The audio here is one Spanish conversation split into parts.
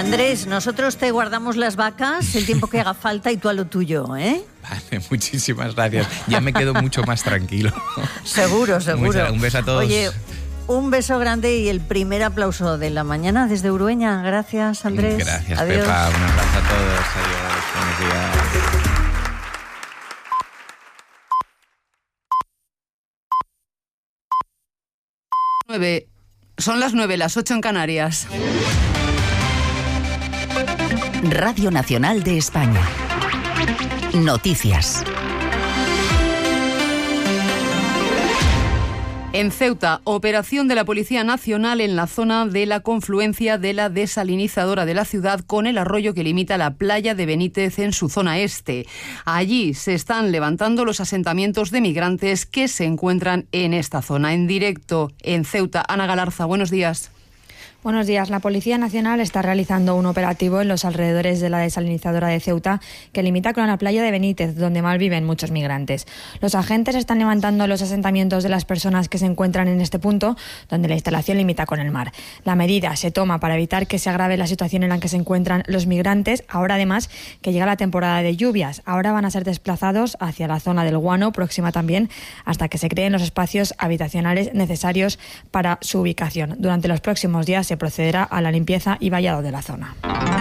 Andrés, nosotros te guardamos las vacas el tiempo que haga falta y tú a lo tuyo, ¿eh? Vale, muchísimas gracias. Ya me quedo mucho más tranquilo. Seguro. Un beso a todos. Oye, un beso grande y el primer aplauso de la mañana desde Urueña. Gracias, Andrés. Gracias, adiós. Pepa. Un abrazo a todos. Adiós. Buenos días. Son las 9, las 8 en Canarias. Radio Nacional de España. Noticias. En Ceuta, operación de la Policía Nacional en la zona de la confluencia de la desalinizadora de la ciudad con el arroyo que limita la playa de Benítez en su zona este. Allí se están levantando los asentamientos de migrantes que se encuentran en esta zona. En directo en Ceuta, Ana Galarza, buenos días. Buenos días. La Policía Nacional está realizando un operativo en los alrededores de la desalinizadora de Ceuta que limita con la playa de Benítez, donde malviven muchos migrantes. Los agentes están levantando los asentamientos de las personas que se encuentran en este punto, donde la instalación limita con el mar. La medida se toma para evitar que se agrave la situación en la que se encuentran los migrantes, ahora además que llega la temporada de lluvias. Ahora van a ser desplazados hacia la zona del Guano, próxima también, hasta que se creen los espacios habitacionales necesarios para su ubicación. Durante los próximos días se procederá a la limpieza y vallado de la zona.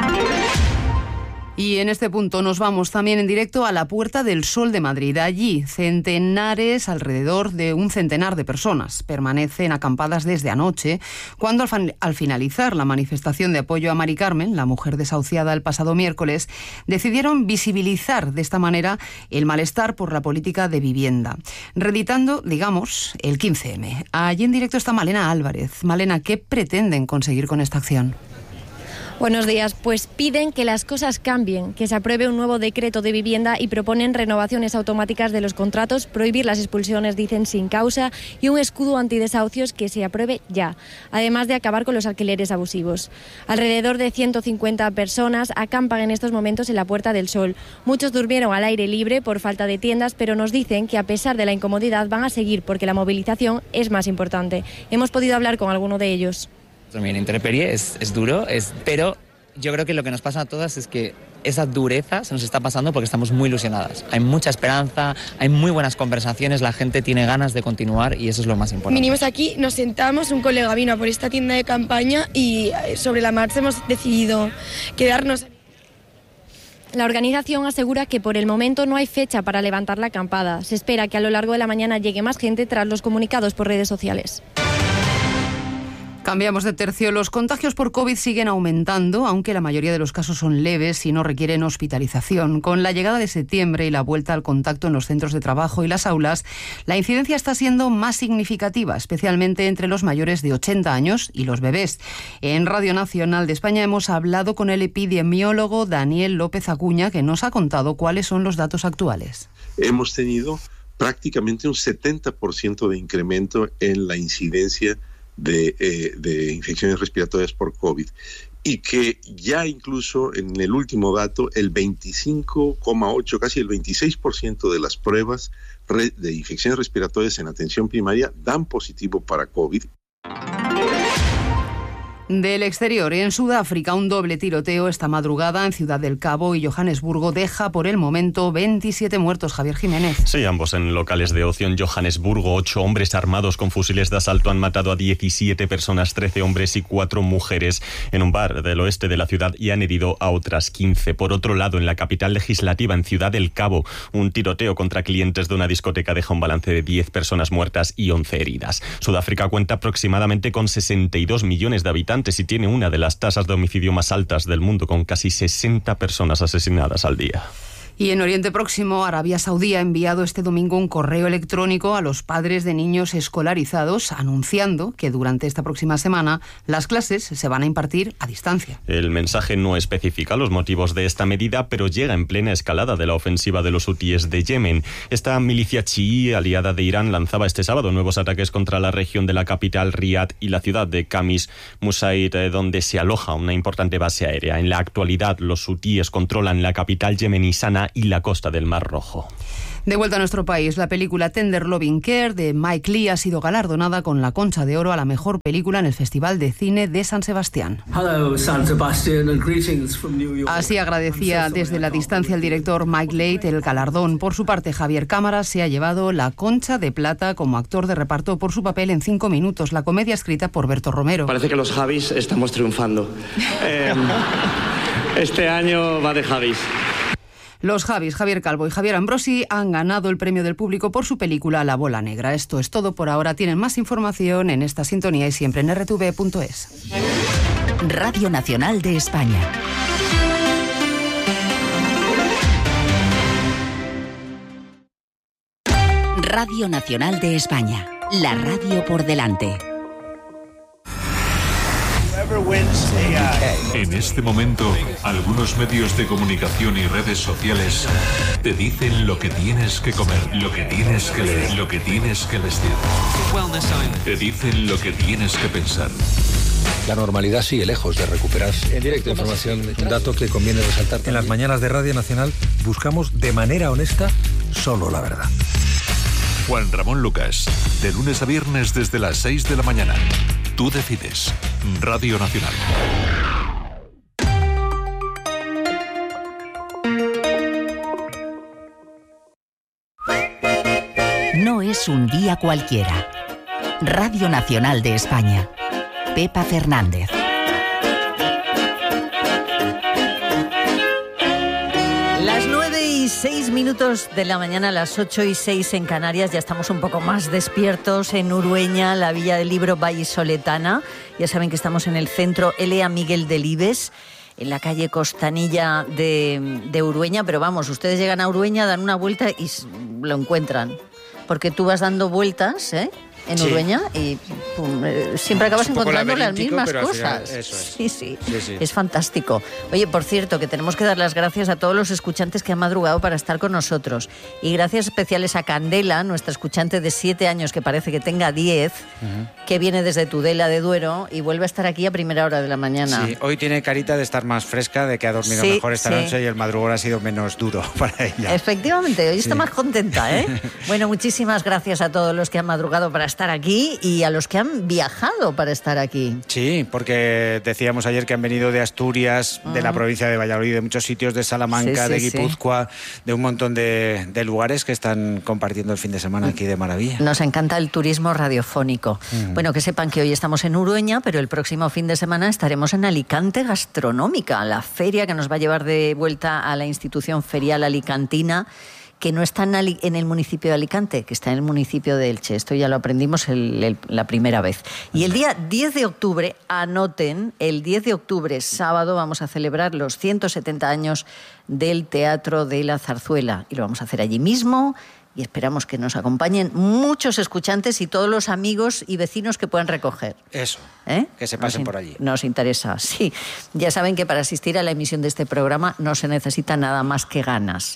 Y en este punto nos vamos también en directo a la Puerta del Sol de Madrid. Allí, alrededor de un centenar de personas permanecen acampadas desde anoche, cuando al finalizar la manifestación de apoyo a Mari Carmen, la mujer desahuciada el pasado miércoles, decidieron visibilizar de esta manera el malestar por la política de vivienda, reeditando, digamos, el 15M. Allí en directo está Malena Álvarez. Malena, ¿qué pretenden conseguir con esta acción? Buenos días. Pues piden que las cosas cambien, que se apruebe un nuevo decreto de vivienda y proponen renovaciones automáticas de los contratos, prohibir las expulsiones, dicen, sin causa, y un escudo antidesahucios que se apruebe ya, además de acabar con los alquileres abusivos. Alrededor de 150 personas acampan en estos momentos en la Puerta del Sol. Muchos durmieron al aire libre por falta de tiendas, pero nos dicen que a pesar de la incomodidad van a seguir porque la movilización es más importante. Hemos podido hablar con alguno de ellos. También intemperie es duro, pero yo creo que lo que nos pasa a todas es que esa dureza se nos está pasando porque estamos muy ilusionadas. Hay mucha esperanza, hay muy buenas conversaciones, la gente tiene ganas de continuar y eso es lo más importante. Vinimos aquí, nos sentamos, un colega vino a por esta tienda de campaña y sobre la marcha hemos decidido quedarnos. La organización asegura que por el momento no hay fecha para levantar la acampada. Se espera que a lo largo de la mañana llegue más gente tras los comunicados por redes sociales. Cambiamos de tercio. Los contagios por COVID siguen aumentando, aunque la mayoría de los casos son leves y no requieren hospitalización. Con la llegada de septiembre y la vuelta al contacto en los centros de trabajo y las aulas, la incidencia está siendo más significativa, especialmente entre los mayores de 80 años y los bebés. En Radio Nacional de España hemos hablado con el epidemiólogo Daniel López Acuña, que nos ha contado cuáles son los datos actuales. Hemos tenido prácticamente un 70% de incremento en la incidencia de infecciones respiratorias por COVID y que ya incluso en el último dato el 25,8, casi el 26% de las pruebas de infecciones respiratorias en atención primaria dan positivo para COVID. Del exterior, en Sudáfrica, un doble tiroteo esta madrugada en Ciudad del Cabo y Johannesburgo deja por el momento 27 muertos. Javier Jiménez. Sí, ambos en locales de ocio en Johannesburgo. 8 hombres armados con fusiles de asalto han matado a 17 personas, 13 hombres y 4 mujeres en un bar del oeste de la ciudad y han herido a otras 15. Por otro lado, en la capital legislativa, en Ciudad del Cabo, un tiroteo contra clientes de una discoteca deja un balance de 10 personas muertas y 11 heridas. Sudáfrica cuenta aproximadamente con 62 millones de habitantes y tiene una de las tasas de homicidio más altas del mundo, con casi 60 personas asesinadas al día. Y en Oriente Próximo, Arabia Saudí ha enviado este domingo un correo electrónico a los padres de niños escolarizados anunciando que durante esta próxima semana las clases se van a impartir a distancia. El mensaje no especifica los motivos de esta medida, pero llega en plena escalada de la ofensiva de los hutíes de Yemen. Esta milicia chií aliada de Irán lanzaba este sábado nuevos ataques contra la región de la capital Riad y la ciudad de Khamis Musaid, donde se aloja una importante base aérea. En la actualidad, los hutíes controlan la capital yemení Sana y la costa del Mar Rojo. De vuelta a nuestro país, la película Tender Loving Care de Mike Leigh ha sido galardonada con la Concha de Oro a la mejor película en el Festival de Cine de San Sebastián. Hello, San Sebastian, and greetings from New York. Así agradecía desde la distancia el director Mike Leigh el galardón. Por su parte, Javier Cámara se ha llevado la Concha de Plata como actor de reparto por su papel en 5 minutos, la comedia escrita por Berto Romero. Parece que los Javis estamos triunfando. Este año va de Javis. Los Javis, Javier Calvo y Javier Ambrosi, han ganado el premio del público por su película La Bola Negra. Esto es todo por ahora. Tienen más información en esta sintonía y siempre en rtv.es. Radio Nacional de España. Radio Nacional de España. La radio por delante. En este momento, algunos medios de comunicación y redes sociales te dicen lo que tienes que comer, lo que tienes que leer, lo que tienes que vestir. Te dicen lo que tienes que pensar. La normalidad sigue lejos de recuperarse. En directo, información, un dato que conviene resaltar. En las mañanas de Radio Nacional buscamos de manera honesta solo la verdad. Juan Ramón Lucas, de lunes a viernes desde las 6 de la mañana. Tú decides. Radio Nacional. No es un día cualquiera. Radio Nacional de España. Pepa Fernández. Las 9:06 de la mañana, las 8:06 en Canarias. Ya estamos un poco más despiertos en Urueña, la Villa del Libro vallisoletana. Ya saben que estamos en el centro Elea Miguel Delibes, en la calle Costanilla de Urueña. Pero vamos, ustedes llegan a Urueña, dan una vuelta y lo encuentran. Porque tú vas dando vueltas, en Urueña y siempre acabas encontrando las mismas cosas. Eso es. Sí. Es fantástico. Oye, por cierto, que tenemos que dar las gracias a todos los escuchantes que han madrugado para estar con nosotros. Y gracias especiales a Candela, nuestra escuchante de 7 años, que parece que tenga 10, que viene desde Tudela de Duero y vuelve a estar aquí a primera hora de la mañana. Sí, hoy tiene carita de estar más fresca, de que ha dormido mejor esta noche y el madrugón ha sido menos duro para ella. Efectivamente, hoy está más contenta, Bueno, muchísimas gracias a todos los que han madrugado para estar aquí y a los que han viajado para estar aquí. Sí, porque decíamos ayer que han venido de Asturias, de la provincia de Valladolid, de muchos sitios, de Salamanca, de Guipúzcoa, de un montón de lugares que están compartiendo el fin de semana aquí de maravilla. Nos encanta el turismo radiofónico. Bueno, que sepan que hoy estamos en Urueña, pero el próximo fin de semana estaremos en Alicante Gastronómica, la feria que nos va a llevar de vuelta a la institución ferial alicantina, que no está en el municipio de Alicante, que está en el municipio de Elche. Esto ya lo aprendimos la primera vez. Y el día 10 de octubre, anoten, el 10 de octubre, sábado, vamos a celebrar los 170 años del Teatro de la Zarzuela. Y lo vamos a hacer allí mismo. Y esperamos que nos acompañen muchos escuchantes y todos los amigos y vecinos que puedan recoger. Eso, que se pasen por allí. Nos interesa, sí. Ya saben que para asistir a la emisión de este programa no se necesita nada más que ganas.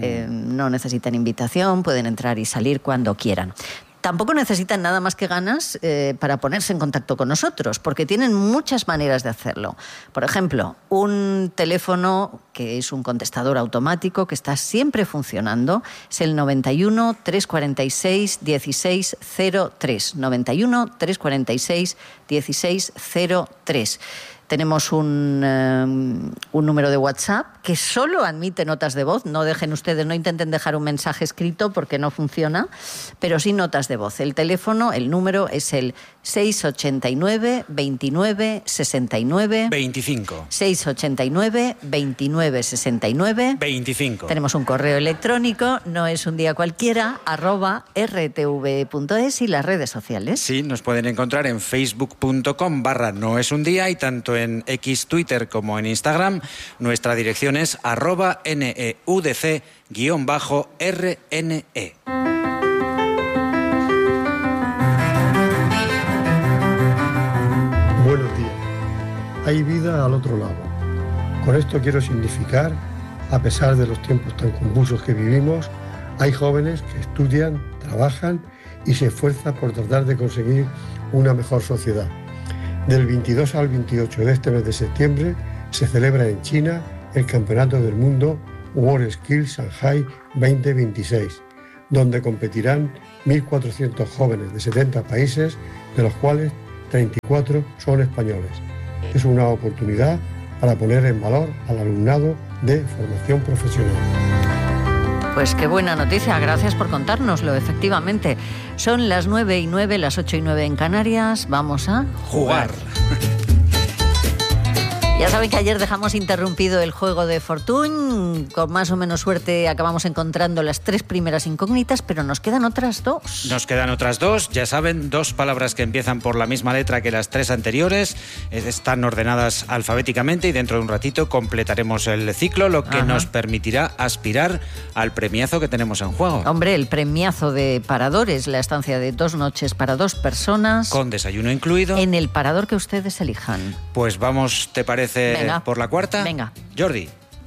No necesitan invitación, pueden entrar y salir cuando quieran. Tampoco necesitan nada más que ganas para ponerse en contacto con nosotros, porque tienen muchas maneras de hacerlo. Por ejemplo, un teléfono que es un contestador automático que está siempre funcionando, es el 91 346 1603. 91 346 1603. Tenemos un número de WhatsApp que solo admite notas de voz. No dejen ustedes, no intenten dejar un mensaje escrito porque no funciona, pero sí notas de voz. El teléfono, el número es el 689 29 69 25. 689 29 69 25. Tenemos un correo electrónico, no es un día cualquiera, @rtv.es y las redes sociales. Sí, nos pueden encontrar en facebook.com/noesundía y tanto en X, Twitter como en Instagram. Nuestra dirección es @neudc_rne. Buenos días. Hay vida al otro lado. Con esto quiero significar, a pesar de los tiempos tan convulsos que vivimos, hay jóvenes que estudian, trabajan y se esfuerzan por tratar de conseguir una mejor sociedad. Del 22 al 28 de este mes de septiembre se celebra en China el Campeonato del Mundo World Skills Shanghai 2026 donde competirán 1.400 jóvenes de 70 países, de los cuales 34 son españoles. Es una oportunidad para poner en valor al alumnado de formación profesional. Pues qué buena noticia, gracias por contárnoslo, efectivamente. Son las 9:09, las 8:09 en Canarias, vamos a jugar. Ya saben que ayer dejamos interrumpido el juego de Fortune. Con más o menos suerte acabamos encontrando las 3 primeras incógnitas, pero nos quedan otras 2. Nos quedan otras 2, ya saben, 2 palabras que empiezan por la misma letra que las 3 anteriores. Están ordenadas alfabéticamente y dentro de un ratito completaremos el ciclo, lo que nos permitirá aspirar al premiazo que tenemos en juego. Hombre, el premiazo de Paradores, la estancia de 2 noches para 2 personas. Con desayuno incluido. En el parador que ustedes elijan. Pues vamos, ¿te parece? Venga. Por la cuarta. Venga. Jordi.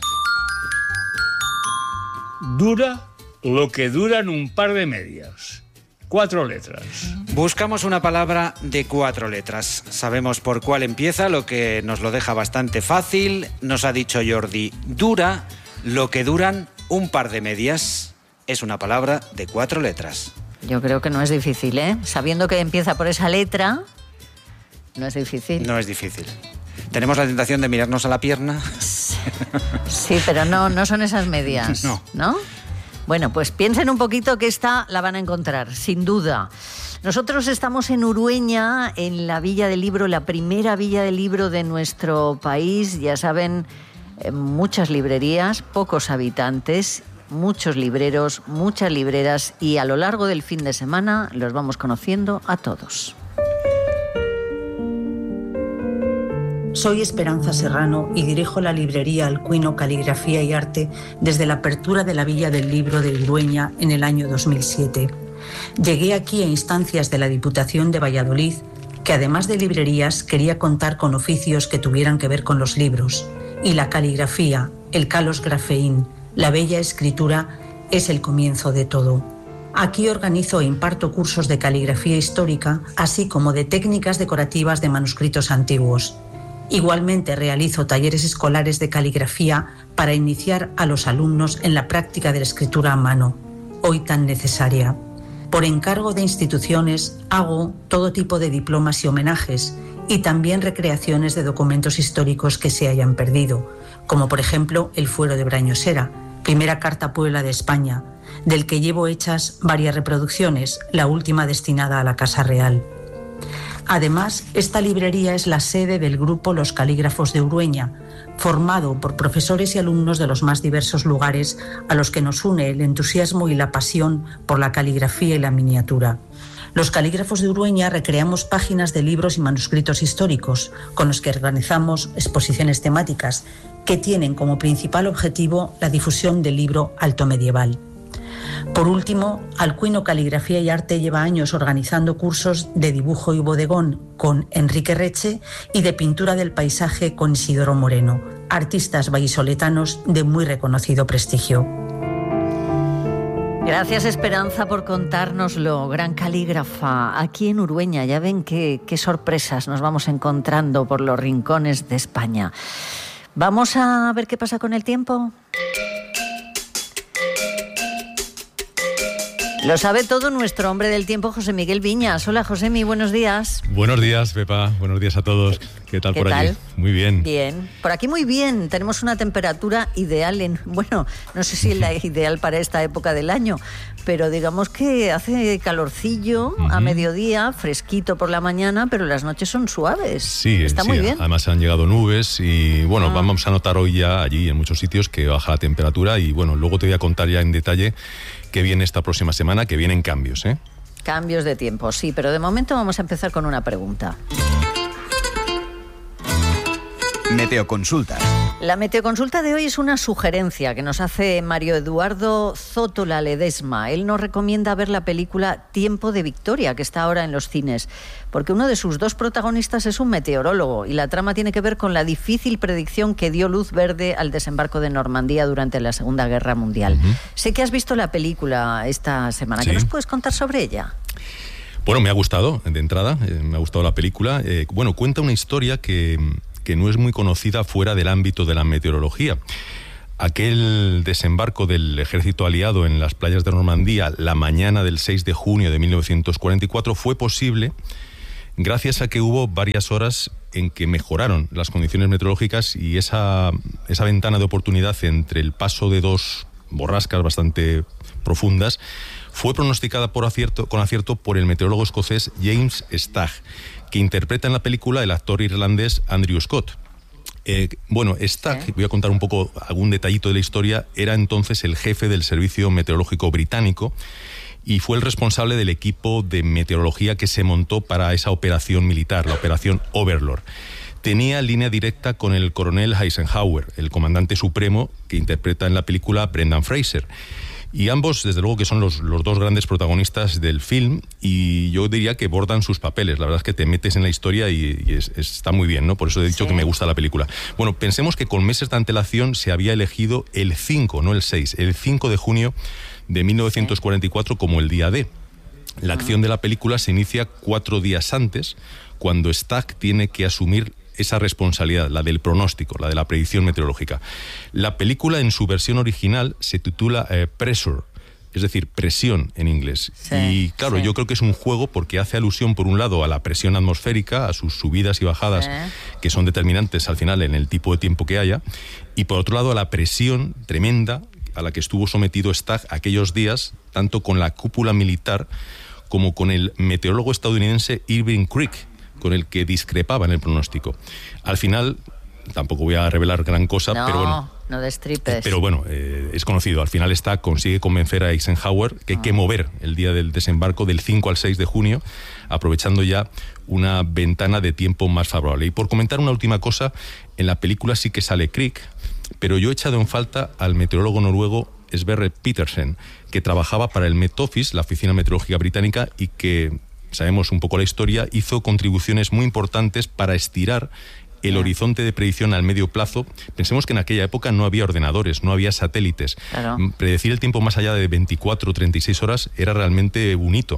Dura lo que duran un par de medias. 4 letras. Buscamos una palabra de 4 letras. Sabemos por cuál empieza, lo que nos lo deja bastante fácil. Nos ha dicho Jordi, dura lo que duran un par de medias. Es una palabra de 4 letras. Yo creo que no es difícil, ¿eh? Sabiendo que empieza por esa letra, no es difícil. No es difícil. ¿Tenemos la tentación de mirarnos a la pierna? Sí, pero no son esas medias. ¿No? Bueno, pues piensen un poquito que esta la van a encontrar, sin duda. Nosotros estamos en Urueña, en la Villa del Libro, la primera Villa del Libro de nuestro país. Ya saben, muchas librerías, pocos habitantes, muchos libreros, muchas libreras, y a lo largo del fin de semana los vamos conociendo a todos. Soy Esperanza Serrano y dirijo la librería Alcuino Caligrafía y Arte desde la apertura de la Villa del Libro de Urueña en el año 2007. Llegué aquí a instancias de la Diputación de Valladolid, que además de librerías quería contar con oficios que tuvieran que ver con los libros. Y la caligrafía, el kalos grafein, la bella escritura, es el comienzo de todo. Aquí organizo e imparto cursos de caligrafía histórica, así como de técnicas decorativas de manuscritos antiguos. Igualmente realizo talleres escolares de caligrafía para iniciar a los alumnos en la práctica de la escritura a mano, hoy tan necesaria. Por encargo de instituciones hago todo tipo de diplomas y homenajes y también recreaciones de documentos históricos que se hayan perdido, como por ejemplo el Fuero de Brañosera, primera carta Puebla de España, del que llevo hechas varias reproducciones, la última destinada a la Casa Real. Además, esta librería es la sede del grupo Los Calígrafos de Urueña, formado por profesores y alumnos de los más diversos lugares a los que nos une el entusiasmo y la pasión por la caligrafía y la miniatura. Los Calígrafos de Urueña recreamos páginas de libros y manuscritos históricos, con los que organizamos exposiciones temáticas que tienen como principal objetivo la difusión del libro alto medieval. Por último, Alcuino Caligrafía y Arte lleva años organizando cursos de dibujo y bodegón con Enrique Reche y de pintura del paisaje con Isidoro Moreno, artistas vallisoletanos de muy reconocido prestigio. Gracias, Esperanza, por contárnoslo. Gran calígrafa aquí en Urueña. Ya ven qué sorpresas nos vamos encontrando por los rincones de España. ¿Vamos a ver qué pasa con el tiempo? Lo sabe todo nuestro hombre del tiempo, José Miguel Viñas. Hola, Josemi, buenos días. Buenos días, Pepa. Buenos días a todos. ¿Qué tal por allí? Muy bien. Bien. Por aquí muy bien. Tenemos una temperatura ideal bueno, no sé si es la ideal para esta época del año, pero digamos que hace calorcillo a mediodía, fresquito por la mañana, pero las noches son suaves. Sí, está muy bien. Además han llegado nubes y bueno, vamos a notar hoy ya allí en muchos sitios que baja la temperatura y bueno, luego te voy a contar ya en detalle que viene esta próxima semana, que vienen cambios, ¿eh? Cambios de tiempo, sí, pero de momento vamos a empezar con una pregunta. Meteoconsulta. La meteoconsulta de hoy es una sugerencia que nos hace Mario Eduardo Zótola Ledesma. Él nos recomienda ver la película Tiempo de Victoria, que está ahora en los cines, porque uno de sus 2 protagonistas es un meteorólogo y la trama tiene que ver con la difícil predicción que dio luz verde al desembarco de Normandía durante la Segunda Guerra Mundial. Sé que has visto la película esta semana. Sí. ¿Qué nos puedes contar sobre ella? Bueno, me ha gustado, de entrada, me ha gustado la película. Cuenta una historia que no es muy conocida fuera del ámbito de la meteorología. Aquel desembarco del ejército aliado en las playas de Normandía la mañana del 6 de junio de 1944 fue posible gracias a que hubo varias horas en que mejoraron las condiciones meteorológicas y esa ventana de oportunidad entre el paso de dos borrascas bastante profundas fue pronosticada con acierto por el meteorólogo escocés James Stagg, que interpreta en la película el actor irlandés Andrew Scott. Stagg, voy a contar un poco algún detallito de la historia, era entonces el jefe del Servicio Meteorológico Británico y fue el responsable del equipo de meteorología que se montó para esa operación militar, la operación Overlord. Tenía línea directa con el coronel Eisenhower, el comandante supremo que interpreta en la película Brendan Fraser. Y ambos, desde luego, que son los dos grandes protagonistas del film, y yo diría que bordan sus papeles. La verdad es que te metes en la historia y está muy bien, ¿no? Por eso he dicho que me gusta la película. Bueno, pensemos que con meses de antelación se había elegido el 5, no el 6, el 5 de junio de 1944 como el día D. La acción de la película se inicia 4 días antes, cuando Stagg tiene que asumir esa responsabilidad, la del pronóstico, la de la predicción meteorológica. La película en su versión original se titula Pressure, es decir, presión en inglés. Y claro, yo creo que es un juego porque hace alusión por un lado a la presión atmosférica, a sus subidas y bajadas que son determinantes al final en el tipo de tiempo que haya, y por otro lado a la presión tremenda a la que estuvo sometido Stagg aquellos días, tanto con la cúpula militar como con el meteorólogo estadounidense Irving Creek, con el que discrepaba en el pronóstico. Al final, tampoco voy a revelar gran cosa, pero bueno... No destripes. Pero bueno, es conocido. Al final consigue convencer a Eisenhower que hay que mover el día del desembarco del 5 al 6 de junio, aprovechando ya una ventana de tiempo más favorable. Y por comentar una última cosa, en la película sí que sale Creek, pero yo he echado en falta al meteorólogo noruego Sverre Petersen, que trabajaba para el Met Office, la oficina meteorológica británica, y que, sabemos un poco la historia, hizo contribuciones muy importantes para estirar el horizonte de predicción al medio plazo. Pensemos que en aquella época no había ordenadores, no había satélites. Claro. Predecir el tiempo más allá de 24 o 36 horas era realmente un hito.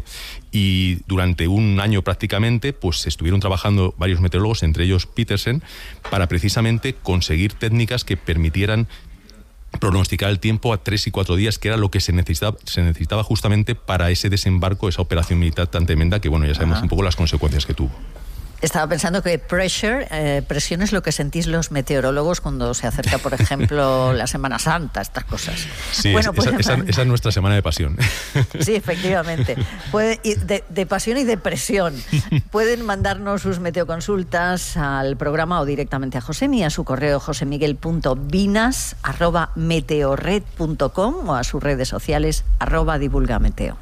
Y durante un año prácticamente, pues estuvieron trabajando varios meteorólogos, entre ellos Petersen, para precisamente conseguir técnicas que permitieran pronosticar el tiempo a 3 y 4 días, que era lo que se necesitaba justamente para ese desembarco, esa operación militar tan tremenda que, bueno, ya sabemos un poco las consecuencias que tuvo. Estaba pensando que presión es lo que sentís los meteorólogos cuando se acerca, por ejemplo, la Semana Santa, estas cosas. Sí, bueno, esa es nuestra semana de pasión. Sí, efectivamente. De pasión y de presión. Pueden mandarnos sus meteoconsultas al programa o directamente a Josemi, a su correo josemiguel.vinas@meteorred.com o a sus redes sociales @divulgameteo.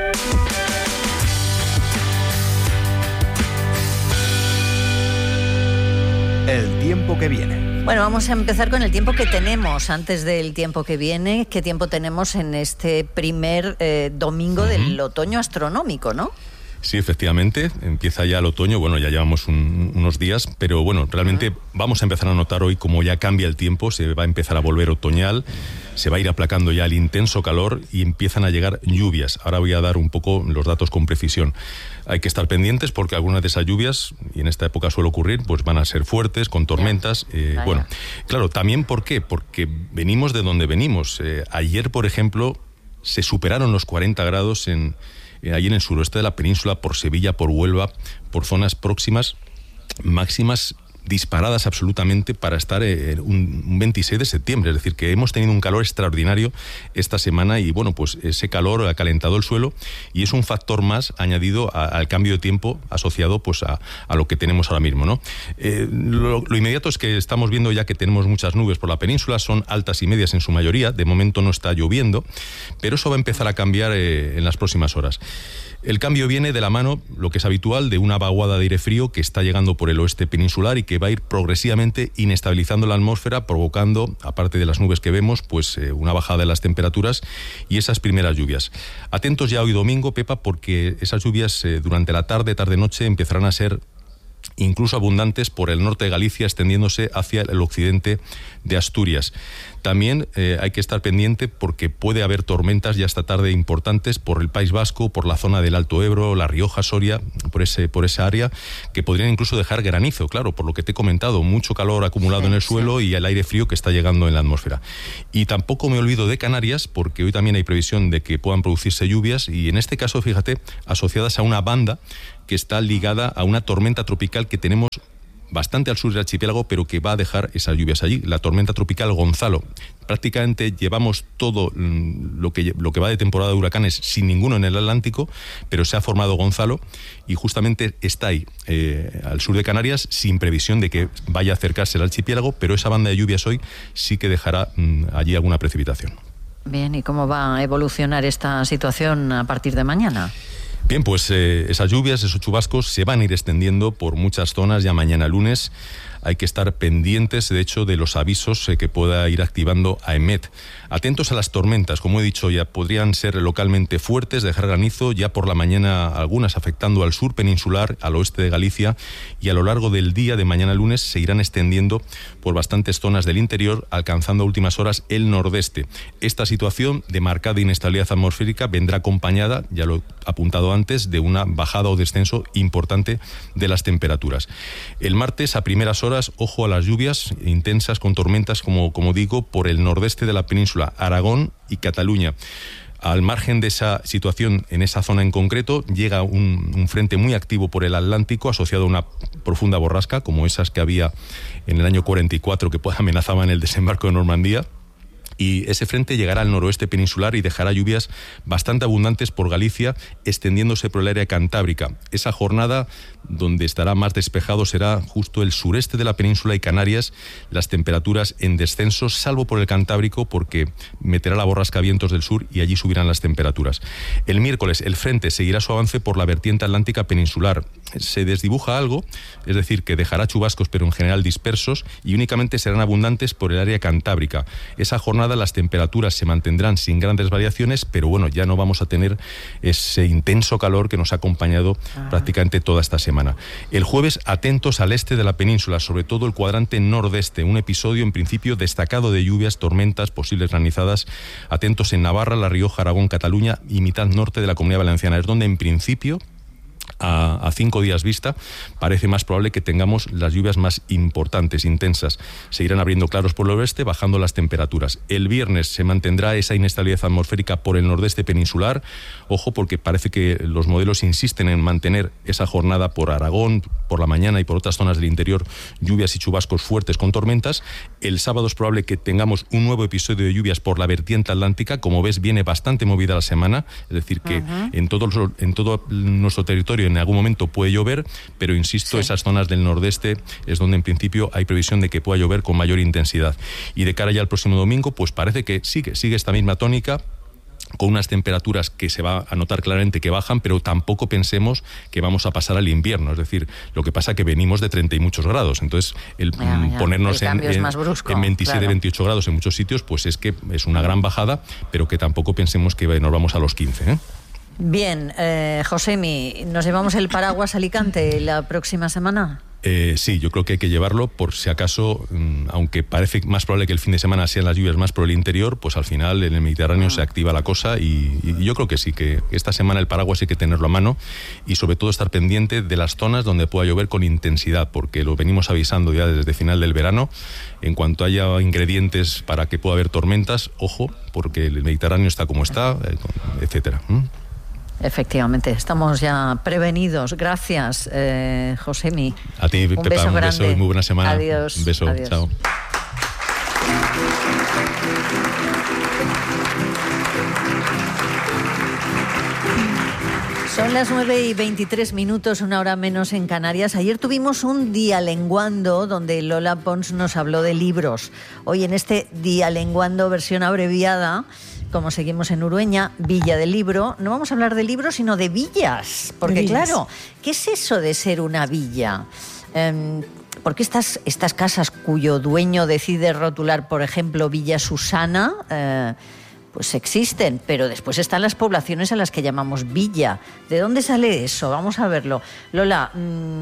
El tiempo que viene. Bueno, vamos a empezar con el tiempo que tenemos. Antes del tiempo que viene, ¿qué tiempo tenemos en este primer domingo del otoño astronómico, no? Sí, efectivamente, empieza ya el otoño, bueno, ya llevamos unos días, pero bueno, realmente vamos a empezar a notar hoy cómo ya cambia el tiempo, se va a empezar a volver otoñal, se va a ir aplacando ya el intenso calor y empiezan a llegar lluvias. Ahora voy a dar un poco los datos con precisión. Hay que estar pendientes porque algunas de esas lluvias, y en esta época suele ocurrir, pues van a ser fuertes, con tormentas. Bueno, claro, también ¿por qué? Porque venimos de donde venimos. Ayer, por ejemplo, se superaron los 40 grados allí en el suroeste de la península, por Sevilla, por Huelva, por zonas próximas, máximas disparadas absolutamente para estar un 26 de septiembre. Es decir, que hemos tenido un calor extraordinario esta semana y, bueno, pues ese calor ha calentado el suelo y es un factor más añadido al cambio de tiempo asociado pues a lo que tenemos ahora mismo, ¿no? Lo inmediato es que estamos viendo ya que tenemos muchas nubes por la península, son altas y medias en su mayoría, de momento no está lloviendo, pero eso va a empezar a cambiar en las próximas horas. El cambio viene de la mano, lo que es habitual, de una vaguada de aire frío que está llegando por el oeste peninsular y que va a ir progresivamente inestabilizando la atmósfera, provocando, aparte de las nubes que vemos, pues una bajada de las temperaturas y esas primeras lluvias. Atentos ya hoy domingo, Pepa, porque esas lluvias durante la tarde-noche empezarán a ser incluso abundantes por el norte de Galicia, extendiéndose hacia el occidente de Asturias. También hay que estar pendiente porque puede haber tormentas ya esta tarde importantes por el País Vasco, por la zona del Alto Ebro, La Rioja, Soria, por esa área, que podrían incluso dejar granizo, claro, por lo que te he comentado, mucho calor acumulado en el suelo y el aire frío que está llegando en la atmósfera. Y tampoco me olvido de Canarias, porque hoy también hay previsión de que puedan producirse lluvias, y en este caso, fíjate, asociadas a una banda que está ligada a una tormenta tropical que tenemos bastante al sur del archipiélago, pero que va a dejar esas lluvias allí, la tormenta tropical Gonzalo. Prácticamente llevamos todo lo que va de temporada de huracanes sin ninguno en el Atlántico, pero se ha formado Gonzalo y justamente está ahí, al sur de Canarias, sin previsión de que vaya a acercarse al archipiélago, pero esa banda de lluvias hoy sí que dejará allí alguna precipitación. Bien, ¿y cómo va a evolucionar esta situación a partir de mañana? Bien, pues esas lluvias, esos chubascos se van a ir extendiendo por muchas zonas ya mañana lunes. Hay que estar pendientes, de hecho, de los avisos que pueda ir activando AEMET. Atentos a las tormentas, como he dicho ya, podrían ser localmente fuertes, dejar granizo, ya por la mañana algunas afectando al sur peninsular, al oeste de Galicia, y a lo largo del día de mañana lunes se irán extendiendo por bastantes zonas del interior, alcanzando a últimas horas el nordeste. Esta situación de marcada inestabilidad atmosférica vendrá acompañada, ya lo he apuntado antes, de una bajada o descenso importante de las temperaturas. El martes, a primeras horas, ojo a las lluvias intensas con tormentas, como digo, por el nordeste de la península, Aragón y Cataluña. Al margen de esa situación, en esa zona en concreto, llega un frente muy activo por el Atlántico, asociado a una profunda borrasca, como esas que había en el año 44, que amenazaban el desembarco de Normandía. Y ese frente llegará al noroeste peninsular y dejará lluvias bastante abundantes por Galicia, extendiéndose por el área cantábrica. Esa jornada donde estará más despejado será justo el sureste de la península y Canarias, las temperaturas en descenso, salvo por el Cantábrico, porque meterá la borrasca a vientos del sur y allí subirán las temperaturas. El miércoles el frente seguirá su avance por la vertiente atlántica peninsular. Se desdibuja algo, es decir, que dejará chubascos, pero en general dispersos, y únicamente serán abundantes por el área cantábrica. Esa jornada las temperaturas se mantendrán sin grandes variaciones, pero bueno, ya no vamos a tener ese intenso calor que nos ha acompañado prácticamente toda esta semana. El jueves, atentos al este de la península, sobre todo el cuadrante nordeste, un episodio en principio destacado de lluvias, tormentas, posibles granizadas. Atentos en Navarra, La Rioja, Aragón, Cataluña y mitad norte de la Comunidad Valenciana, es donde en principio, a 5 días vista, parece más probable que tengamos las lluvias más importantes, intensas. Se irán abriendo claros por el oeste, bajando las temperaturas. El viernes se mantendrá esa inestabilidad atmosférica por el nordeste peninsular. Ojo, porque parece que los modelos insisten en mantener esa jornada por Aragón, por la mañana, y por otras zonas del interior, lluvias y chubascos fuertes con tormentas. El sábado es probable que tengamos un nuevo episodio de lluvias por la vertiente atlántica. Como ves, viene bastante movida la semana, es decir, que en todo nuestro territorio en algún momento puede llover, pero insisto, esas zonas del nordeste es donde en principio hay previsión de que pueda llover con mayor intensidad. Y de cara ya al próximo domingo, pues parece que sigue esta misma tónica, con unas temperaturas que se va a notar claramente que bajan, pero tampoco pensemos que vamos a pasar al invierno. Es decir, lo que pasa es que venimos de 30 y muchos grados, entonces ponernos en 27, 28 grados en muchos sitios, pues es que es una gran bajada, pero que tampoco pensemos que nos vamos a los 15, ¿eh? Bien, Josemi, ¿nos llevamos el paraguas a Alicante la próxima semana? Sí, yo creo que hay que llevarlo por si acaso, aunque parece más probable que el fin de semana sean las lluvias más por el interior, pues al final en el Mediterráneo se activa la cosa y yo creo que sí, que esta semana el paraguas hay que tenerlo a mano y sobre todo estar pendiente de las zonas donde pueda llover con intensidad, porque lo venimos avisando ya desde final del verano. En cuanto haya ingredientes para que pueda haber tormentas, ojo, porque el Mediterráneo está como está, etcétera. Efectivamente, estamos ya prevenidos. Gracias, Josemi. A ti, Pepa, un beso y muy buena semana. Adiós. Un beso, adiós. Chao. Son las 9:23, una hora menos en Canarias. Ayer tuvimos un Dialenguando donde Lola Pons nos habló de libros. Hoy en este Dialenguando versión abreviada, como seguimos en Urueña, Villa del Libro, no vamos a hablar de libros, sino de villas. Porque claro, ¿qué es eso de ser una villa? Porque estas casas cuyo dueño decide rotular, por ejemplo, Villa Susana, pues existen, pero después están las poblaciones a las que llamamos villa. ¿De dónde sale eso? Vamos a verlo. Lola,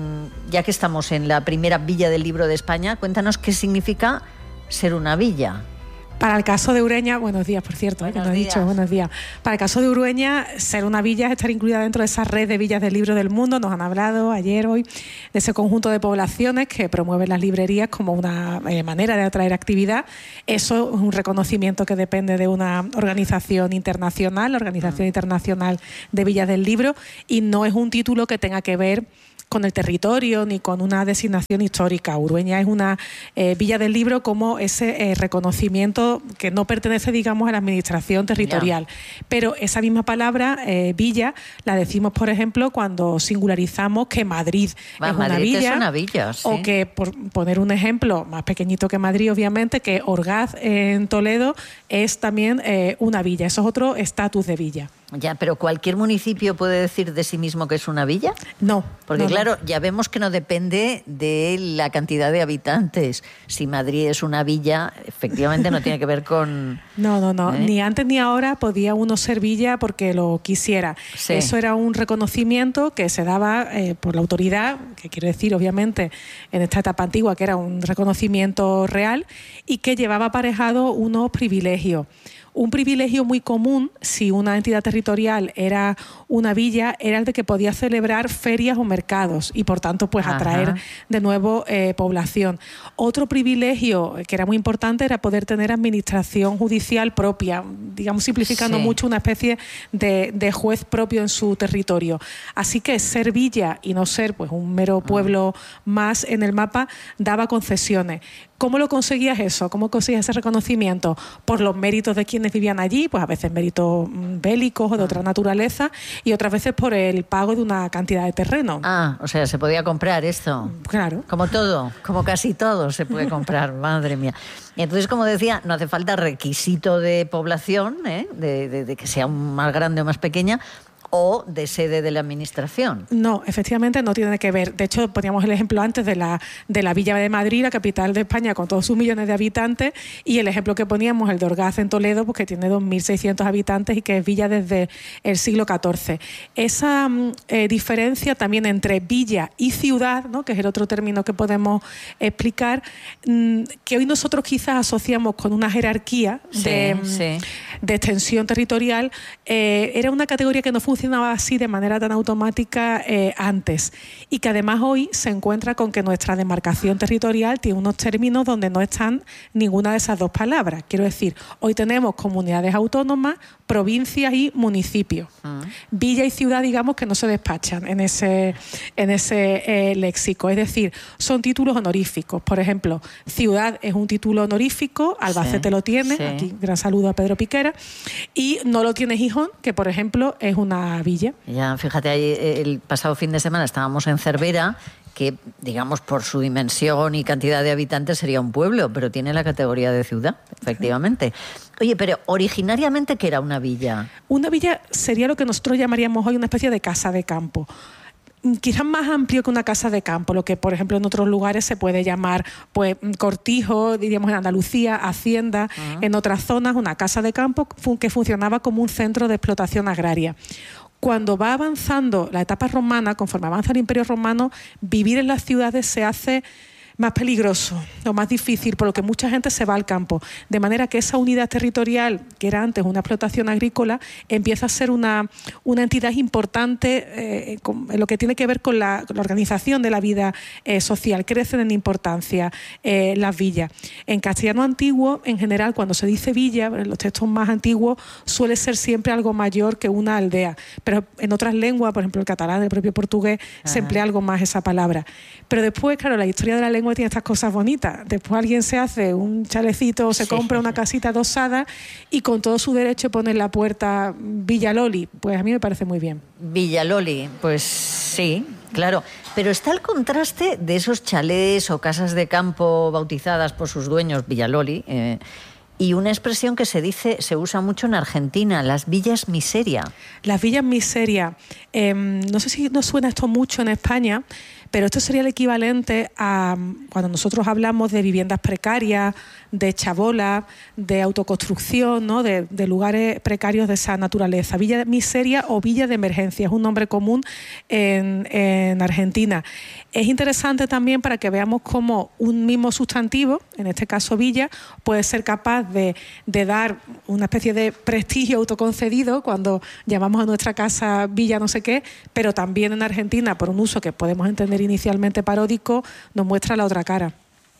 ya que estamos en la primera villa del Libro de España, cuéntanos qué significa ser una villa. Para el caso de Urueña, buenos días, por cierto, que no he dicho, buenos días. Para el caso de Urueña, ser una villa es estar incluida dentro de esa red de villas del libro del mundo. Nos han hablado ayer, hoy, de ese conjunto de poblaciones que promueven las librerías como una manera de atraer actividad. Eso es un reconocimiento que depende de una organización internacional, la Organización Internacional de Villas del Libro, y no es un título que tenga que ver con el territorio ni con una designación histórica. Urueña es una villa del libro como ese reconocimiento que no pertenece, digamos, a la administración territorial. Pero esa misma palabra, villa, la decimos, por ejemplo, cuando singularizamos que Madrid es una villa. Es una villa, sí. O que, por poner un ejemplo más pequeñito que Madrid, obviamente, que Orgaz en Toledo es también una villa. Eso es otro estatus de villa. Ya, pero ¿cualquier municipio puede decir de sí mismo que es una villa? No. Porque claro, ya vemos que no depende de la cantidad de habitantes. Si Madrid es una villa, efectivamente no tiene que ver con... No. Ni antes ni ahora podía uno ser villa porque lo quisiera. Sí. Eso era un reconocimiento que se daba por la autoridad, que quiero decir, obviamente, en esta etapa antigua, que era un reconocimiento real y que llevaba aparejado unos privilegios. Un privilegio muy común, si una entidad territorial era una villa, era el de que podía celebrar ferias o mercados y, por tanto, pues atraer de nuevo población. Otro privilegio que era muy importante era poder tener administración judicial propia, digamos, simplificando mucho, una especie de juez propio en su territorio. Así que ser villa y no ser pues un mero pueblo más en el mapa daba concesiones. ¿Cómo lo conseguías eso? ¿Cómo conseguías ese reconocimiento? Por los méritos de quienes vivían allí, pues a veces méritos bélicos o de otra naturaleza, y otras veces por el pago de una cantidad de terreno. Ah, o sea, se podía comprar esto. Claro. Como todo, como casi todo se puede comprar, madre mía. Y entonces, como decía, no hace falta requisito de población, de que sea más grande o más pequeña, o de sede de la administración. No, efectivamente no tiene que ver. De hecho, poníamos el ejemplo antes de la Villa de Madrid, la capital de España, con todos sus millones de habitantes, y el ejemplo que poníamos, el de Orgaz en Toledo, pues que tiene 2.600 habitantes y que es villa desde el siglo XIV. Esa diferencia también entre villa y ciudad, ¿no?, que es el otro término que podemos explicar, que hoy nosotros quizás asociamos con una jerarquía de extensión territorial, era una categoría que no funcionaba así de manera tan automática antes, y que además hoy se encuentra con que nuestra demarcación territorial tiene unos términos donde no están ninguna de esas dos palabras. Quiero decir, hoy tenemos comunidades autónomas, provincias y municipios. Villa y ciudad, digamos, que no se despachan en ese léxico. Es decir, son títulos honoríficos. Por ejemplo, ciudad es un título honorífico, Albacete lo tiene, aquí gran saludo a Pedro Piquera, y no lo tiene Gijón, que por ejemplo es una villa. Ya, fíjate, ahí el pasado fin de semana estábamos en Cervera, que digamos por su dimensión y cantidad de habitantes sería un pueblo, pero tiene la categoría de ciudad, efectivamente. Oye, pero originariamente, ¿qué era una villa? Una villa sería lo que nosotros llamaríamos hoy una especie de casa de campo. Quizás más amplio que una casa de campo, lo que por ejemplo en otros lugares se puede llamar pues cortijo, diríamos en Andalucía, hacienda, en otras zonas una casa de campo que funcionaba como un centro de explotación agraria. Cuando va avanzando la etapa romana, conforme avanza el Imperio Romano, vivir en las ciudades se hace más peligroso o más difícil, por lo que mucha gente se va al campo. De manera que esa unidad territorial, que era antes una explotación agrícola, empieza a ser una entidad importante en lo que tiene que ver con la organización de la vida social. Crecen en importancia las villas. En castellano antiguo, en general, cuando se dice villa, en los textos más antiguos, suele ser siempre algo mayor que una aldea. Pero en otras lenguas, por ejemplo el catalán, el propio portugués, se emplea algo más esa palabra. Pero después, claro, la historia de la lengua tiene estas cosas bonitas. Después alguien se hace un chalecito, se compra una casita adosada y con todo su derecho pone en la puerta Villaloli. Pues a mí me parece muy bien. Villaloli, pues sí, claro. Pero está el contraste de esos chalés o casas de campo bautizadas por sus dueños Villaloli, Y una expresión que se usa mucho en Argentina, las villas miseria. Las villas miseria. No sé si nos suena esto mucho en España, pero esto sería el equivalente a cuando nosotros hablamos de viviendas precarias, de chabola, de autoconstrucción, ¿no? de lugares precarios de esa naturaleza. Villa miseria o villa de emergencia es un nombre común en Argentina. Es interesante también para que veamos cómo un mismo sustantivo, en este caso villa, puede ser capaz de dar una especie de prestigio autoconcedido cuando llamamos a nuestra casa villa no sé qué, pero también en Argentina, por un uso que podemos entender inicialmente paródico, nos muestra la otra cara.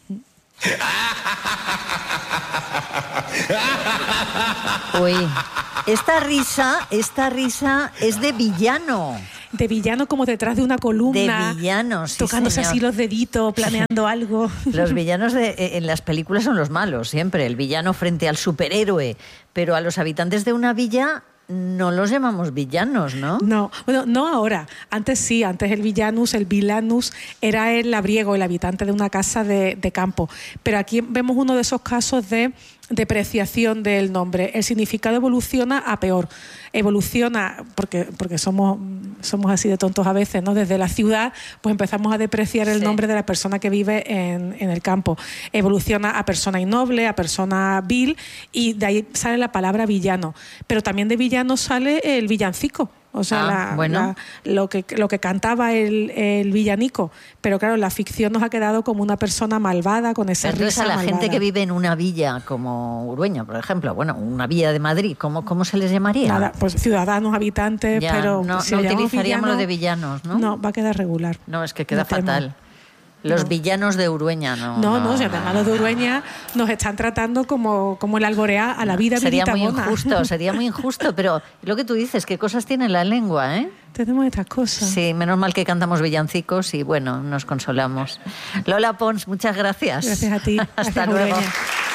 Uy, esta risa es de villano. De villano, como detrás de una columna. De villano, sí, tocándose señor. Así los deditos, planeando algo. Los villanos en las películas son los malos, siempre. El villano frente al superhéroe. Pero a los habitantes de una villa no los llamamos villanos, ¿no? No, bueno, no ahora. Antes sí, antes el vilanus era el labriego, el habitante de una casa de campo. Pero aquí vemos uno de esos casos de depreciación del nombre. El significado evoluciona a peor. Evoluciona porque somos así de tontos a veces, ¿no? Desde la ciudad pues empezamos a depreciar el nombre de la persona que vive en el campo. Evoluciona a persona innoble, a persona vil, y de ahí sale la palabra villano. Pero también de villano sale el villancico. O sea, lo que cantaba el villanico. Pero claro, la ficción nos ha quedado como una persona malvada, con esa risa risa malvada. A la gente que vive en una villa como Urueña, por ejemplo, una villa de Madrid, ¿cómo se les llamaría? Nada, pues ciudadanos, habitantes, ya, pero no si utilizaríamos lo de villanos, ¿no? No, va a quedar regular. No, es que queda fatal. Los villanos de Urueña, no, si además los de Urueña nos están tratando como el Alboreá a la vida vilitagona. Sería muy injusto, pero lo que tú dices, qué cosas tiene la lengua, ¿eh? Tenemos estas cosas. Sí, menos mal que cantamos villancicos y bueno, nos consolamos. Lola Pons, muchas gracias. Gracias a ti. Hasta luego. Urueña.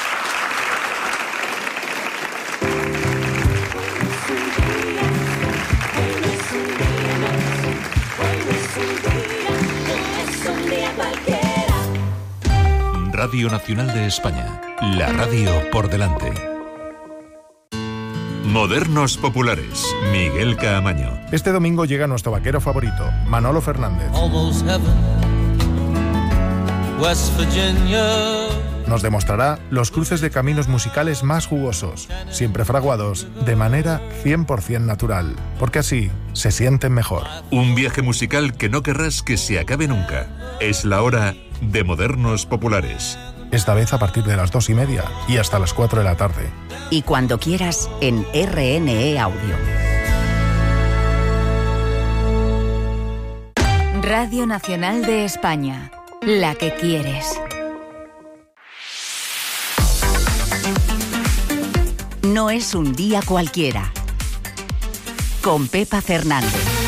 Radio Nacional de España, la radio por delante. Modernos Populares, Miguel Caamaño. Este domingo llega nuestro vaquero favorito, Manolo Fernández. Nos demostrará los cruces de caminos musicales más jugosos, siempre fraguados de manera 100% natural, porque así se sienten mejor. Un viaje musical que no querrás que se acabe nunca. Es la hora de Modernos Populares. Esta vez a partir de las 2:30 y hasta las 4 de la tarde. Y cuando quieras en RNE Audio. Radio Nacional de España, la que quieres. No es un día cualquiera. Con Pepa Fernández.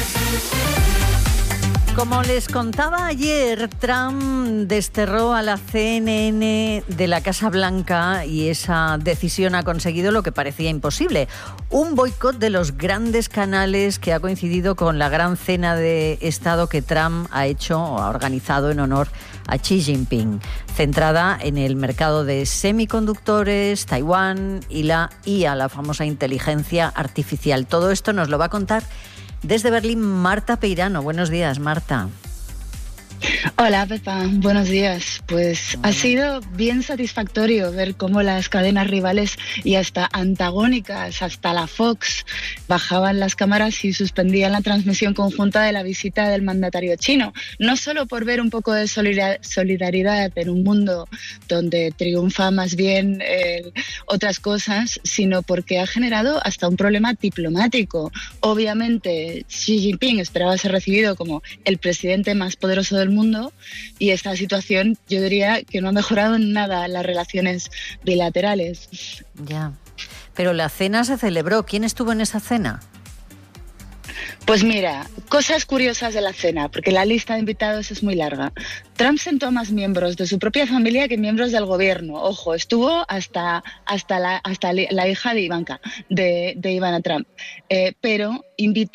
Como les contaba ayer, Trump desterró a la CNN de la Casa Blanca y esa decisión ha conseguido lo que parecía imposible. Un boicot de los grandes canales que ha coincidido con la gran cena de Estado que Trump ha organizado en honor a Xi Jinping, centrada en el mercado de semiconductores, Taiwán y la IA, la famosa inteligencia artificial. Todo esto nos lo va a contar desde Berlín, Marta Peirano. Buenos días, Marta. Hola, Pepa. Buenos días. Pues ha sido bien satisfactorio ver cómo las cadenas rivales y hasta antagónicas, hasta la Fox, bajaban las cámaras y suspendían la transmisión conjunta de la visita del mandatario chino. No solo por ver un poco de solidaridad en un mundo donde triunfa más bien otras cosas, sino porque ha generado hasta un problema diplomático. Obviamente, Xi Jinping esperaba ser recibido como el presidente más poderoso del mundo, y esta situación yo diría que no ha mejorado en nada las relaciones bilaterales. Ya, pero la cena se celebró. ¿Quién estuvo en esa cena? Pues mira, cosas curiosas de la cena, porque la lista de invitados es muy larga. Trump sentó a más miembros de su propia familia que miembros del gobierno. Ojo, estuvo hasta la hija de Ivanka, de Ivana Trump. Pero invitó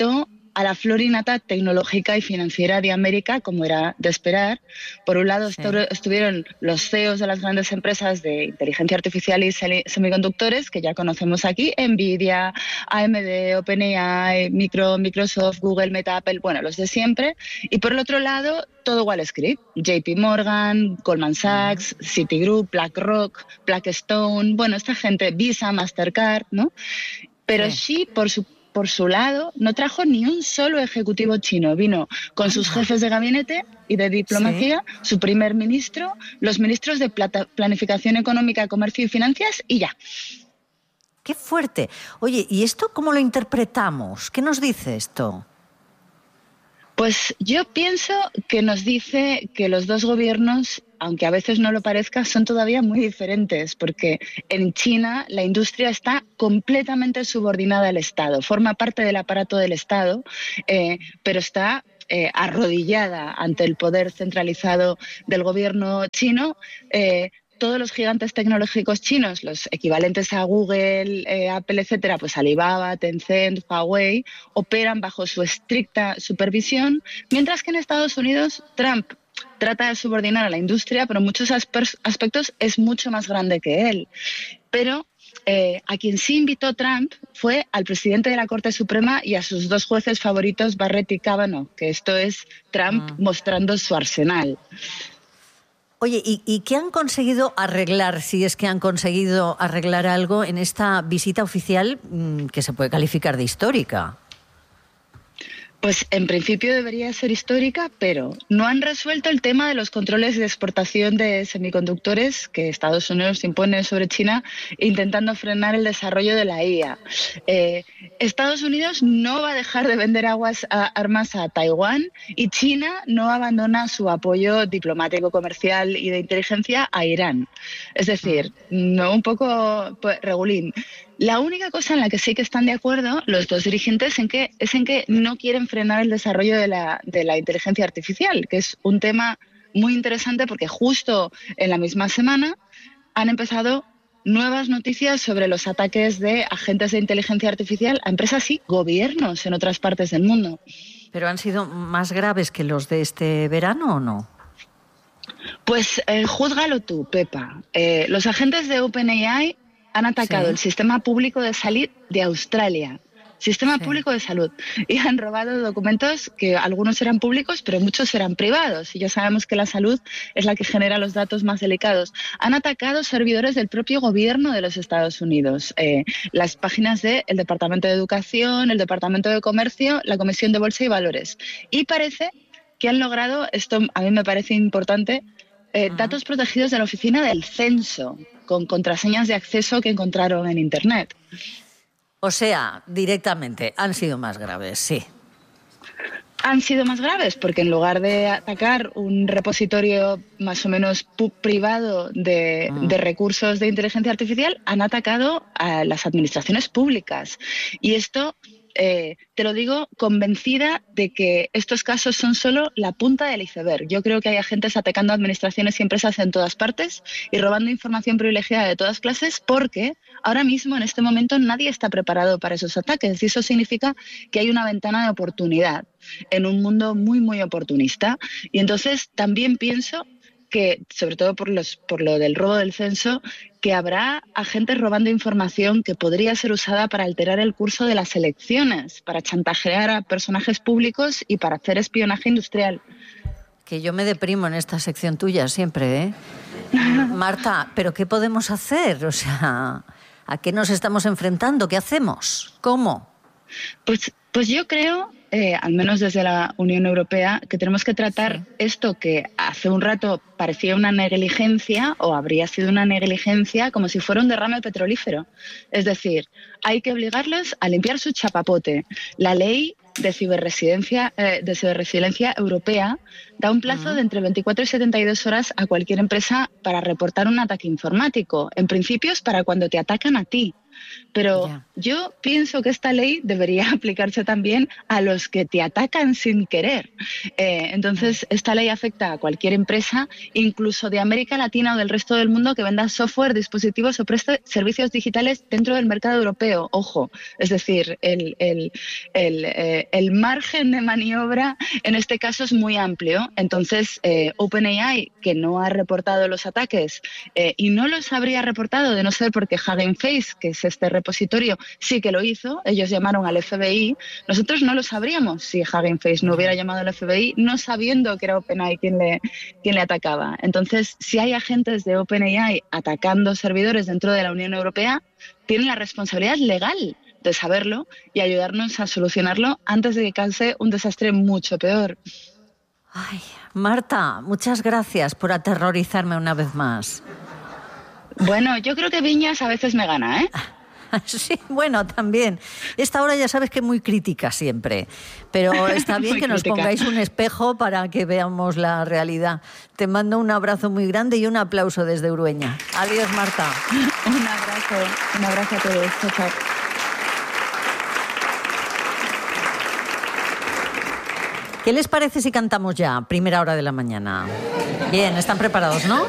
a la florinata tecnológica y financiera de América, como era de esperar. Por un lado estuvieron los CEOs de las grandes empresas de inteligencia artificial y semiconductores, que ya conocemos aquí, Nvidia, AMD, OpenAI, Microsoft, Google, Meta, Apple, bueno, los de siempre. Y por el otro lado, todo Wall Street, JP Morgan, Goldman Sachs, Citigroup, BlackRock, Blackstone, bueno, esta gente, Visa, Mastercard, ¿no? Pero Xi, por su lado, no trajo ni un solo ejecutivo chino. Vino con sus jefes de gabinete y de diplomacia, su primer ministro, los ministros de Planificación Económica, Comercio y Finanzas y ya. ¡Qué fuerte! Oye, ¿y esto cómo lo interpretamos? ¿Qué nos dice esto? Pues yo pienso que nos dice que los dos gobiernos, aunque a veces no lo parezca, son todavía muy diferentes, porque en China la industria está completamente subordinada al Estado, forma parte del aparato del Estado, pero está arrodillada ante el poder centralizado del gobierno chino. Todos los gigantes tecnológicos chinos, los equivalentes a Google, Apple, etcétera, pues Alibaba, Tencent, Huawei, operan bajo su estricta supervisión, mientras que en Estados Unidos Trump trata de subordinar a la industria, pero en muchos aspectos es mucho más grande que él. Pero a quien sí invitó Trump fue al presidente de la Corte Suprema y a sus dos jueces favoritos, Barrett y Kavanaugh, que esto es Trump mostrando su arsenal. Oye, ¿y qué han conseguido arreglar, si es que han conseguido arreglar algo en esta visita oficial que se puede calificar de histórica? Pues en principio debería ser histórica, pero no han resuelto el tema de los controles de exportación de semiconductores que Estados Unidos impone sobre China, intentando frenar el desarrollo de la IA. Estados Unidos no va a dejar de vender armas a Taiwán y China no abandona su apoyo diplomático, comercial y de inteligencia a Irán. Es decir, no, un poco regulín. La única cosa en la que sí que están de acuerdo los dos dirigentes es en que no quieren frenar el desarrollo de la inteligencia artificial, que es un tema muy interesante porque justo en la misma semana han empezado nuevas noticias sobre los ataques de agentes de inteligencia artificial a empresas y gobiernos en otras partes del mundo. ¿Pero han sido más graves que los de este verano o no? Pues júzgalo tú, Pepa. Los agentes de OpenAI han atacado el sistema público de salud de Australia, público de salud, y han robado documentos que algunos eran públicos, pero muchos eran privados, y ya sabemos que la salud es la que genera los datos más delicados. Han atacado servidores del propio gobierno de los Estados Unidos, las páginas del Departamento de Educación, el Departamento de Comercio, la Comisión de Bolsa y Valores. Y parece que han logrado, esto a mí me parece importante, datos protegidos de la Oficina del Censo, con contraseñas de acceso que encontraron en Internet. O sea, directamente, han sido más graves, sí. Han sido más graves porque en lugar de atacar un repositorio más o menos privado de recursos de inteligencia artificial, han atacado a las administraciones públicas. Y esto te lo digo convencida de que estos casos son solo la punta del iceberg. Yo creo que hay agentes atacando administraciones y empresas en todas partes y robando información privilegiada de todas clases porque ahora mismo, en este momento, nadie está preparado para esos ataques y eso significa que hay una ventana de oportunidad en un mundo muy, muy oportunista. Y entonces también pienso que, sobre todo por lo del robo del censo, que habrá agentes robando información que podría ser usada para alterar el curso de las elecciones, para chantajear a personajes públicos y para hacer espionaje industrial. Que yo me deprimo en esta sección tuya siempre, ¿eh? Marta, ¿pero qué podemos hacer? O sea, ¿a qué nos estamos enfrentando? ¿Qué hacemos? ¿Cómo? Pues yo creo, al menos desde la Unión Europea, que tenemos que tratar esto que hace un rato parecía una negligencia o habría sido una negligencia como si fuera un derrame petrolífero. Es decir, hay que obligarles a limpiar su chapapote. La ley de ciberresiliencia europea da un plazo de entre 24 y 72 horas a cualquier empresa para reportar un ataque informático. En principio es para cuando te atacan a ti. Pero yo pienso que esta ley debería aplicarse también a los que te atacan sin querer. Entonces, esta ley afecta a cualquier empresa, incluso de América Latina o del resto del mundo, que venda software, dispositivos o preste servicios digitales dentro del mercado europeo. Ojo, es decir, el margen de maniobra en este caso es muy amplio. Entonces, OpenAI, que no ha reportado los ataques y no los habría reportado de no ser porque Hugging Face, que es este repositorio, sí que lo hizo. Ellos llamaron al FBI. Nosotros no lo sabríamos si Hugging Face no hubiera llamado al FBI, no sabiendo que era OpenAI quien le atacaba. Entonces, si hay agentes de OpenAI atacando servidores dentro de la Unión Europea, tienen la responsabilidad legal de saberlo y ayudarnos a solucionarlo antes de que cause un desastre mucho peor. Ay, Marta, muchas gracias por aterrorizarme una vez más. Bueno, yo creo que Viñas a veces me gana, ¿eh? Sí, bueno, también. Esta hora ya sabes que es muy crítica siempre, pero está bien que nos pongáis un espejo para que veamos la realidad. Te mando un abrazo muy grande y un aplauso desde Urueña. Adiós, Marta. Un abrazo a todos. Chao, chao. ¿Qué les parece si cantamos ya, primera hora de la mañana? Bien, están preparados, ¿no?